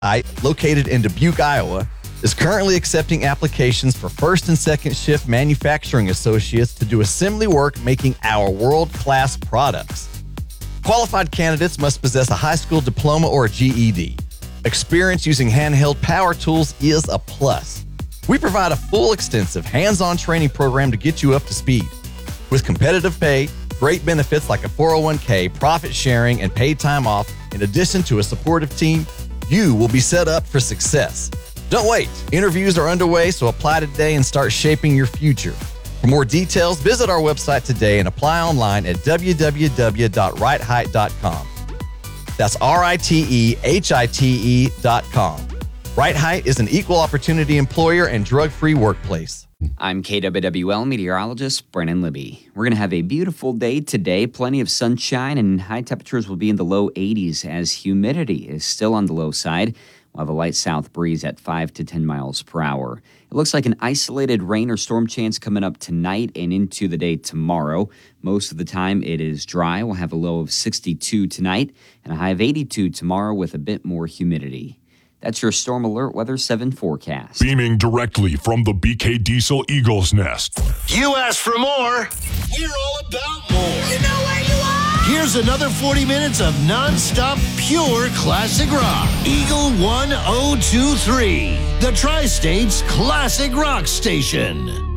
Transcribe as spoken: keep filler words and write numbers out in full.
located in Dubuque, Iowa, is currently accepting applications for first and second shift manufacturing associates to do assembly work making our world-class products. Qualified candidates must possess a high school diploma or a G E D. Experience using handheld power tools is a plus. We provide a full, extensive, hands-on training program to get you up to speed. With competitive pay, great benefits like a four oh one k, profit sharing, and paid time off, in addition to a supportive team, you will be set up for success. Don't wait. Interviews are underway, so apply today and start shaping your future. For more details, visit our website today and apply online at w w w dot right height dot com. That's R I T E H I T E dot com. Right Height is an equal opportunity employer and drug-free workplace. I'm K W W L meteorologist Brennan Libby. We're going to have a beautiful day today, plenty of sunshine, and high temperatures will be in the low eighties as humidity is still on the low side. We'll have a light south breeze at five to ten miles per hour. It looks like an isolated rain or storm chance coming up tonight and into the day tomorrow. Most of the time it is dry. We'll have a low of sixty-two tonight and a high of eighty-two tomorrow with a bit more humidity. That's your Storm Alert Weather seven forecast. Beaming directly from the B K Diesel Eagle's Nest. You asked for more, we're all about more. You know where you are! Here's another forty minutes of non-stop pure classic rock. Eagle one oh two three, the Tri-State's classic rock station.